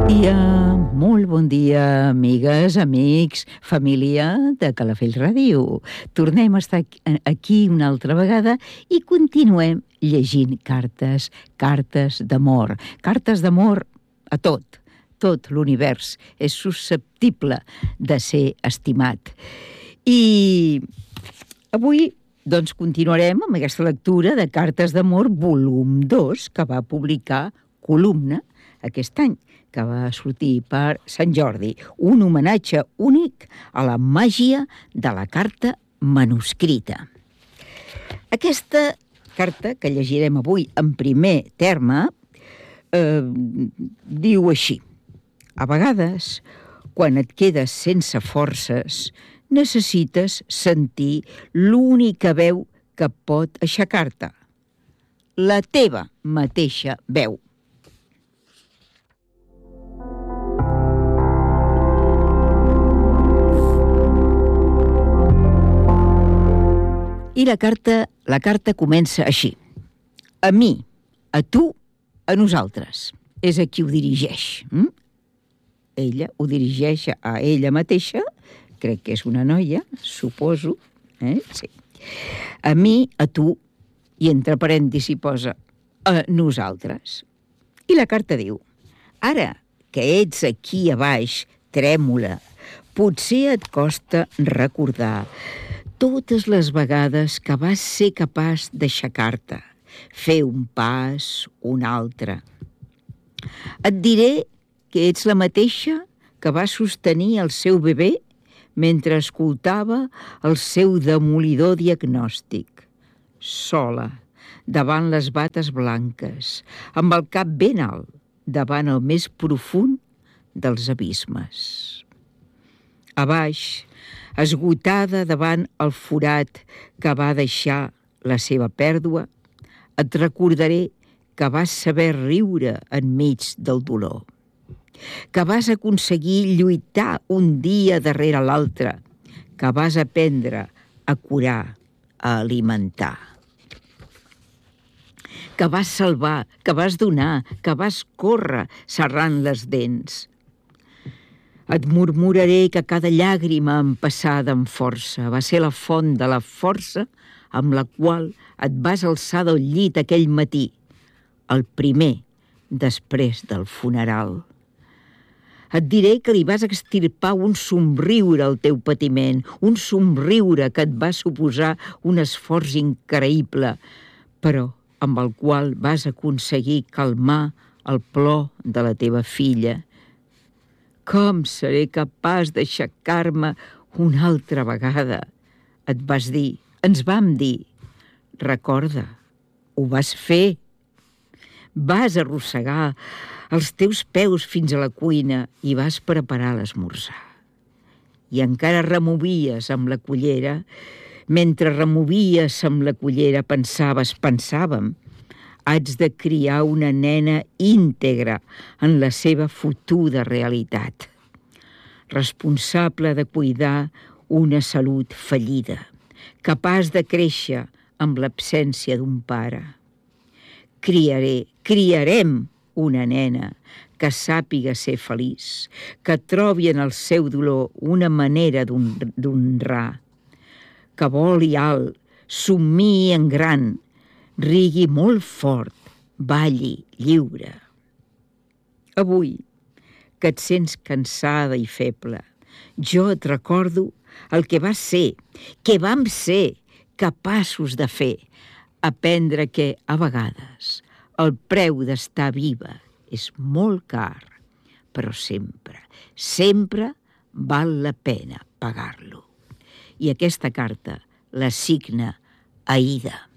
dia, molt bon dia, amigues, amics, família de Calafell Ràdio. Tornem a estar aquí una altra vegada i continuem llegint cartes d'amor. Cartes d'amor a tot. Tot l'univers és susceptible de ser estimat. I avui, doncs, continuarem amb aquesta lectura de Cartes d'amor, volum 2, que va publicar Columna aquest any, que va sortir per Sant Jordi. Un homenatge únic a la màgia de la carta manuscrita. Aquesta carta, que llegirem avui en primer terme, diu així: a vegades, quan et quedes sense forces, necessites sentir l'única veu que pot aixecar-te. La teva mateixa veu. I la carta comença així: a mi, a tu, a nosaltres. És a qui ho dirigeix. Ella ho dirigeix a ella mateixa, crec que és una noia, suposo, sí. A mi, a tu, i entre parèntesis posa a nosaltres. I la carta diu: ara que ets aquí a baix, trèmola, potser et costa recordar totes les vegades que vas ser capaç d'aixecar-te, fer un pas, un altre. Et diré que ets la mateixa que va sostenir el seu bebè mentre escoltava el seu demolidor diagnòstic, sola, davant les bates blanques, amb el cap ben alt, davant el més profund dels abismes. A baix, esgotada davant el forat que va deixar la seva pèrdua, et recordaré que vas saber riure enmig del dolor, que vas aconseguir lluitar un dia darrere l'altre, que vas aprendre a curar, a alimentar, que vas salvar, que vas donar, que vas córrer serrant les dents. Et murmuraré que cada llàgrima empassada amb força va ser la font de la força amb la qual et vas alçar del llit aquell matí, el primer després del funeral. Et diré que li vas extirpar un somriure al teu patiment, un somriure que et va suposar un esforç increïble, però amb el qual vas aconseguir calmar el plor de la teva filla. Com seré capaç d'aixecar-me una altra vegada? Et vas dir, ens vam dir. Recorda, ho vas fer. Vas arrossegar els teus peus fins a la cuina i vas preparar l'esmorzar. I encara removies amb la cullera. Mentre removies amb la cullera pensàvem, haig de criar una nena íntegra en la seva futura realitat, responsable de cuidar una salut fallida, capaç de créixer amb l'absència d'un pare. Criarem una nena que sàpiga ser feliç, que trobi en el seu dolor una manera d'honrar, que voli alt, somniï en gran, rigui molt fort, balli lliure. Avui, que et sents cansada i feble, jo et recordo el que vas ser, que vam ser capaços de fer, aprendre que, a vegades, el preu d'estar viva és molt car, però sempre val la pena pagar-lo. I aquesta carta la signa Aïda.